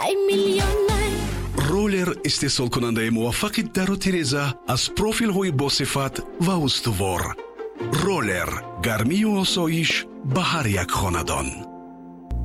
роллер истеҳсол кунандаи муваффақи дару тиреза аз профилҳои босифат ва устувор. роллер гармию осоиш ба ҳар як хонадон.